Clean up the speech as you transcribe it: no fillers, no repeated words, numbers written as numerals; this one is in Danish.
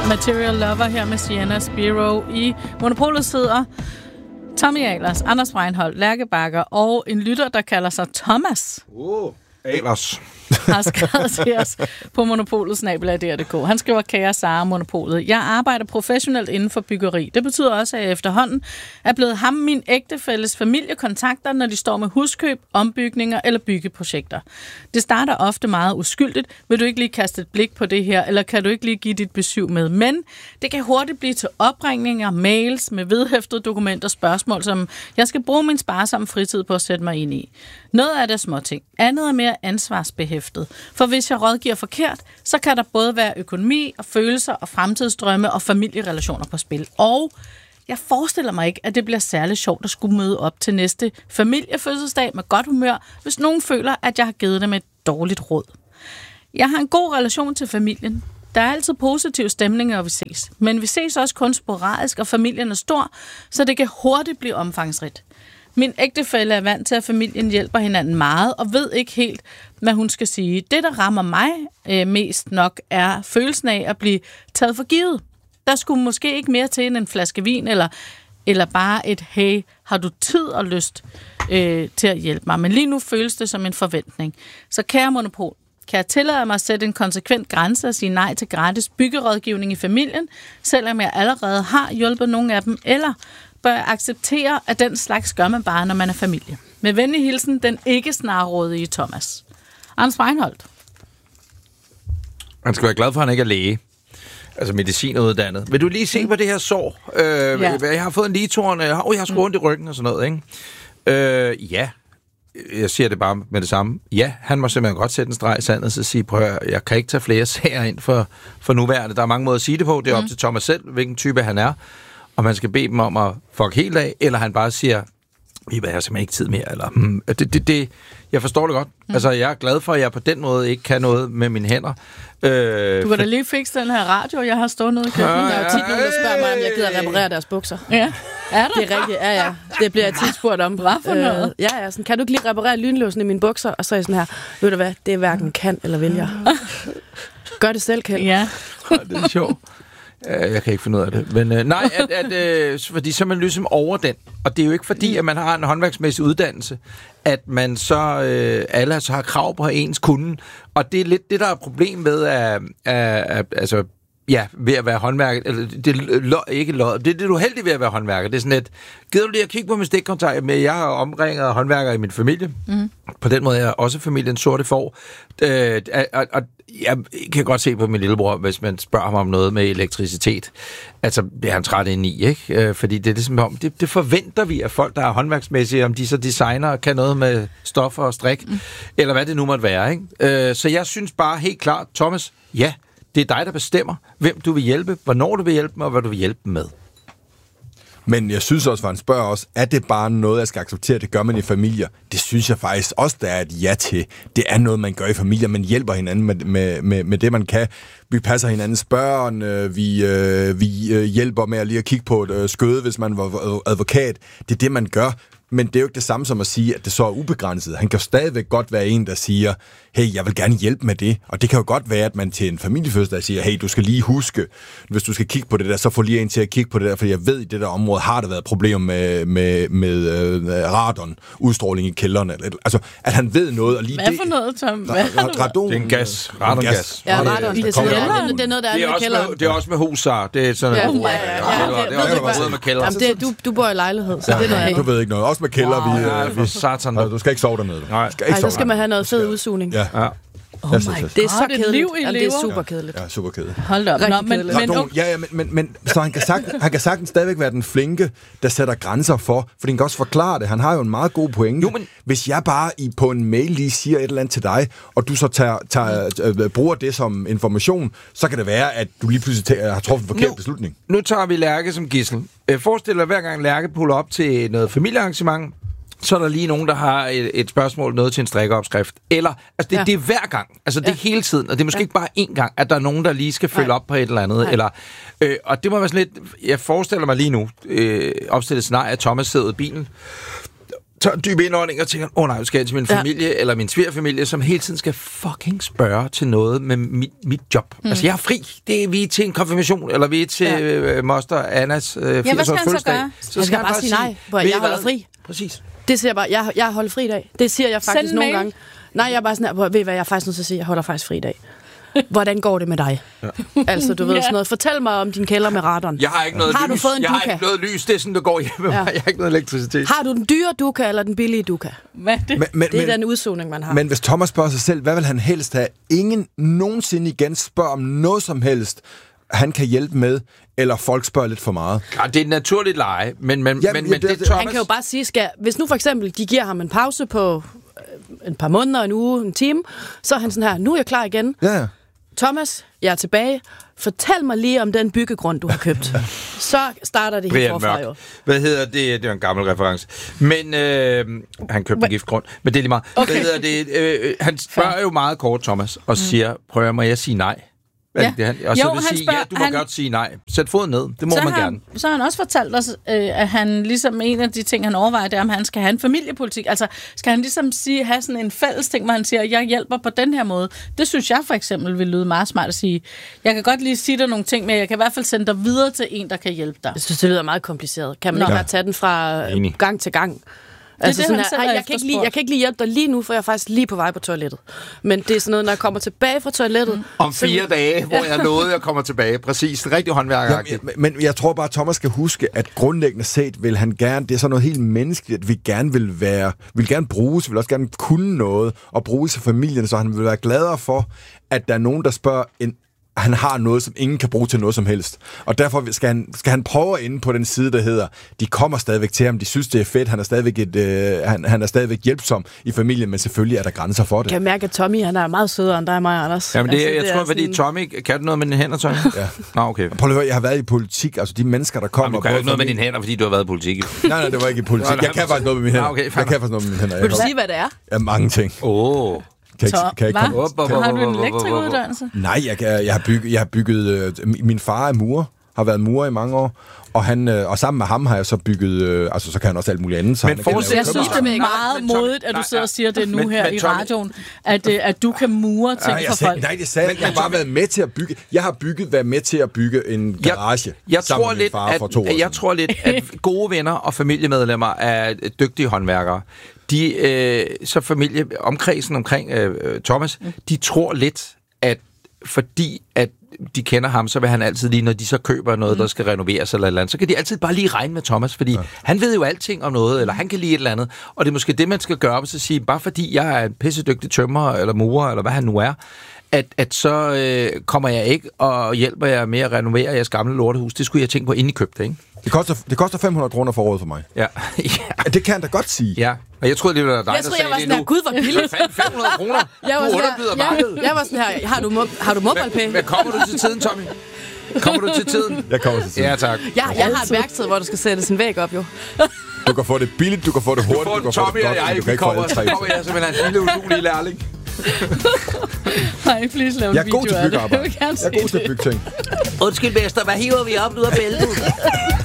Material Lover her med Sienna Spiro. I Monopolet sidder Tommy Ahlers, Anders Breinholt, Lærke Bagger og en lytter, der kalder sig Thomas. Ahlers har skrevet til os på monopolet@dr.dk. Han skriver: Kære Sara, Monopolet. Jeg arbejder professionelt inden for byggeri. Det betyder også, at jeg efterhånden er blevet ham min ægtefælles familiekontakter, når de står med huskøb, ombygninger eller byggeprojekter. Det starter ofte meget uskyldigt. Vil du ikke lige kaste et blik på det her, eller kan du ikke lige give dit besøg med? Men det kan hurtigt blive til opringninger, mails med vedhæftede dokumenter, spørgsmål, som jeg skal bruge min sparsomme fritid på at sætte mig ind i. Noget af det er småting. Andet er mere ansvarsbehæftet. For hvis jeg rådgiver forkert, så kan der både være økonomi og følelser og fremtidsdrømme og familierelationer på spil. Og jeg forestiller mig ikke, at det bliver særlig sjovt at skulle møde op til næste familiefødselsdag med godt humør, hvis nogen føler, at jeg har givet dem et dårligt råd. Jeg har en god relation til familien. Der er altid positiv stemning, når vi ses. Men vi ses også kun sporadisk, og familien er stor, så det kan hurtigt blive omfangsrigt. Min ægtefælle er vant til, at familien hjælper hinanden meget, og ved ikke helt, hvad hun skal sige. Det, der rammer mig mest nok, er følelsen af at blive taget for givet. Der skulle måske ikke mere til end en flaske vin, eller bare et, hey, har du tid og lyst til at hjælpe mig? Men lige nu føles det som en forventning. Så kære Monopol, kan jeg tillade mig at sætte en konsekvent grænse og sige nej til gratis byggerådgivning i familien, selvom jeg allerede har hjulpet nogle af dem, eller bør jeg acceptere, at den slags gør man bare, når man er familie? Med venlig hilsen, den ikke snarrådige Thomas. Anders Breinholt. Han skal være glad for, at han ikke er læge. Altså medicinuddannet. Vil du lige se på det her sår? Ja. Jeg har fået en ligetorn, jeg har sgu ondt i ryggen og sådan noget, ikke? Ja. Jeg siger det bare med det samme. Ja, han må simpelthen godt sætte en streg i sandet og så sige, prøv at jeg kan ikke tage flere sager ind for nuværende. Der er mange måder at sige det på. Det er op til Thomas selv, hvilken type han er. Og man skal bede dem om at fuck helt af, eller han bare siger, vi har simpelthen ikke tid mere, eller jeg forstår det godt. Altså, jeg er glad for, at jeg på den måde ikke kan noget med mine hænder. Du kan da lige fikse den her radio, jeg har stået nede i køkkenet. Der er jo tit nogen, der spørger mig, om jeg gider reparere deres bukser. Ja. Er det er rigtigt, ja. Det bliver jeg tit spurgt om. Noget. Ja, sådan, kan du ikke lige reparere lynlåsen i mine bukser? Og så er jeg sådan her, ved du hvad, det er hverken kan eller vil jeg. Gør det selv, Kjeld. Ja. Det er sjovt. Jeg kan ikke finde ud af det. Men nej, fordi så er man ligesom over den. Og det er jo ikke fordi, at man har en håndværksmæssig uddannelse, at man så alle så har krav på ens kunde. Og det er lidt det, der er problem med altså, ja, ved at være håndværker. Eller, det er det, du er heldig ved at være håndværker. Det er sådan et, gider du lige at kigge på min stikkontakt med, jeg har omringet håndværkere i min familie. På den måde er jeg også familien sorte får. Og jeg kan godt se på min lillebror, hvis man spørger ham om noget med elektricitet. Altså, det er han træt ind i, ikke? Fordi det er ligesom om, det forventer vi af folk, der er håndværksmæssige, om de så designer og kan noget med stoffer og strik, eller hvad det nu måtte være, ikke? Så jeg synes bare helt klart, Thomas, ja, det er dig, der bestemmer, hvem du vil hjælpe, hvornår du vil hjælpe og hvad du vil hjælpe med. Men jeg synes også, for han spørger os, er det bare noget, jeg skal acceptere, det gør man i familier? Det synes jeg faktisk også, der er et ja til. Det er noget, man gør i familier. Man hjælper hinanden med det, man kan. Vi passer hinandens børn. Vi hjælper med at lige at kigge på et skøde, hvis man var advokat. Det er det, man gør. Men det er jo ikke det samme som at sige, at det så er ubegrænset. Han kan jo stadigvæk godt være en, der siger, hey, jeg vil gerne hjælpe med det. Og det kan jo godt være, at man til en familiefødselsdag siger, hey, du skal lige huske, hvis du skal kigge på det der, så få lige en til at kigge på det der, for jeg ved, i det der område har der været problemer med radon, udstråling i kælderen. Altså, at han ved noget. Og lige hvad for noget, Tom? Radon. Det er en gas. Radongas. Ja, radon. Det er noget, der er i kælderen. Det er også med husar. Det er sådan ja, det er også med kælder. Du bor i lejlighed, så det er noget. Du ved ikke noget. Også med kælder. Vi satan. Du skal ikke sove dernede. Nej, så skal man have noget fed udsugning. Ja. Oh my, det er så kedeligt. Det er super kedeligt. Ja, super kedeligt. Hold op. Men så han kan sagtens stadigvæk være den flinke, der sætter grænser for, for den kan også forklare det. Han har jo en meget god pointe. Jo, men hvis jeg bare på en mail lige siger et eller andet til dig, og du så bruger det som information, så kan det være, at du lige pludselig har truffet en forkert beslutning. Nu tager vi Lærke som gidsel. Forestil dig, hver gang Lærke puller op til noget familiearrangement, så er der lige nogen, der har et spørgsmål, noget til en strikkeopskrift. Eller, altså det er hver gang. Altså det er hele tiden. Og det er måske ikke bare én gang, at der er nogen, der lige skal følge op på et eller andet. Eller, og det må være sådan lidt... Jeg forestiller mig lige nu, opstillet scenarie, at Thomas sidder i bilen, tager en dyb indånding og tænker, nej, nu skal jeg til min familie, eller min svigerfamilie, som hele tiden skal fucking spørge til noget med mit job. Altså, jeg er fri. Vi er til en konfirmation, eller vi er til moster Annas 80-års fødselsdag. Så skal jeg bare sige nej, hvor jeg holder fri. Præcis. Det siger jeg bare, jeg holder fri i dag. Det siger jeg faktisk nogle gange. Nej, jeg er bare sådan her, ved I hvad, jeg er faktisk nødt til at sige, jeg holder faktisk fri i dag. Hvordan går det med dig? Ja. Altså, du ved sådan noget. Fortæl mig om din kælder med radaren. Jeg har ikke noget har lys. Du fået en jeg duka? har ikke noget lys. Det er sådan, det går hjemme med mig. Jeg har ikke noget elektricitet. Har du den dyre duka eller den billige duka? Hvad det? Det er den udsugning, man har. Men hvis Thomas spørger sig selv, hvad vil han helst have? Ingen nogensinde igen spørger om noget som helst, han kan hjælpe med, eller folk spørger lidt for meget. Ja, det er et naturligt leje, men det Thomas... Han kan jo bare sige, hvis nu for eksempel, de giver ham en pause på et par måneder, en uge, en time, så er han sådan her, nu er jeg klar igen. Ja. Thomas, jeg er tilbage. Fortæl mig lige om den byggegrund, du har købt. Så starter det helt forfra jo. Hvad hedder det? Det er en gammel reference. Men han købte en giftgrund. Men det er lige meget. Okay. Hvad hedder det? Han spørger jo meget kort, Thomas, og siger, prøver må jeg sige nej? Ja. Og så vil sige, du må godt sige nej. Sæt foden ned. Det må man gerne. Så har han også fortalt os, at han ligesom en af de ting, han overvejer, det er, om han skal have en familiepolitik. Altså, skal han ligesom have sådan en fælles ting, hvor han siger, jeg hjælper på den her måde. Det synes jeg for eksempel vil lyde meget smart at sige. Jeg kan godt lige sige dig nogle ting, men jeg kan i hvert fald sende dig videre til en, der kan hjælpe dig. Jeg synes, det lyder meget kompliceret. Kan man ikke bare tage den fra gang til gang? Altså det, sådan her, jeg kan ikke lige hjælpe dig lige nu, for jeg er faktisk lige på vej på toilettet. Men det er sådan noget, når jeg kommer tilbage fra toilettet... Om 4 dage, hvor jeg nåede, jeg kommer tilbage. Præcis, det er rigtig håndværkeragtigt. Men jeg tror bare, at Thomas skal huske, at grundlæggende set vil han gerne... Det er sådan noget helt menneskeligt, at vi gerne vil gerne bruges, vil også gerne kunne noget, og bruges af familien, så han vil være gladere for, at der er nogen, der spørger han har noget, som ingen kan bruge til noget som helst. Og derfor skal han prøve at inde på den side, der hedder, de kommer stadigvæk til ham, de synes, det er fedt, han er stadigvæk hjælpsom i familien, men selvfølgelig er der grænser for det. Kan jeg mærke, at Tommy, han er meget sødere end dig og mig, Anders. Jamen det, jeg tror, fordi Tommy, kan du noget med dine hænder, Tommy? Ja. Nå, okay. Prøv at høre, jeg har været i politik, altså de mennesker, der kommer... Jamen, du kan jo ikke noget med dine hænder, fordi du har været i politik. Nej, det var ikke i politik. Jeg kan faktisk noget med mine hænder. Jeg kan faktisk noget med mine hænder. Vil du sige, hvad det er? Ja, mange ting. Har du en elektrikeruddannelse? Nej, jeg har bygget min far er murer, har været murer i mange år, og sammen med ham har jeg så bygget, så kan han også alt muligt andet. Men jeg synes, det er meget modigt, at du sidder og siger det nu her i radioen, at du kan mure ting for folk. Nej, det sagde jeg har bare været med til at bygge. Jeg har været med til at bygge en garage sammen med min far for 2 år siden. Jeg tror lidt, at gode venner og familiemedlemmer er dygtige håndværkere. Så familieomkredsen omkring Thomas, de tror lidt, at fordi at de kender ham, så vil han altid lige, når de så køber noget, der skal renoveres eller et eller andet, så kan de altid bare lige regne med Thomas, fordi han ved jo alting om noget, eller han kan lide et eller andet, og det er måske det, man skal gøre op og så sige, bare fordi jeg er en pissedygtig tømrer, eller murer, eller hvad han nu er, at så kommer jeg ikke og hjælper jer med at renovere jeres gamle lortehus. Det skulle jeg tænke på, inden I købte, ikke? Det koster 500 kroner for året for mig. Ja. Det kan han da godt sige. Ja. Og jeg troede, det var dig, der sagde det nu. Gud, hvor billigt. 500 kroner. Jeg var sådan her, har du MobilePay? Men kommer du til tiden, Tommy? Kommer du til tiden? Jeg kommer til tiden. Ja, tak. Jeg har et værksted, hvor du skal sætte sin væg op, jo. Du kan få det billigt, du kan få det hurtigt, du kan få det godt, du kan ikke få alle 3. Kommer jeg simpelthen en lille udulig lærling. Nej, please lav en video af det. Jeg er god til byggearbejde. Jeg er god til at bygge ting. Undskyld, Mester, hvad hiver vi op ud af bæltet?